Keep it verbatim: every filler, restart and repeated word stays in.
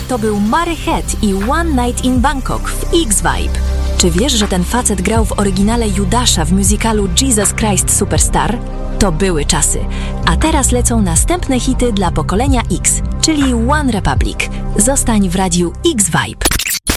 to był Murray Head i One Night in Bangkok w X-Vibe. Czy wiesz, że ten facet grał w oryginale Judasza w musicalu Jesus Christ Superstar? To były czasy. A teraz lecą następne hity dla pokolenia X, czyli One Republic. Zostań w radiu X-Vibe.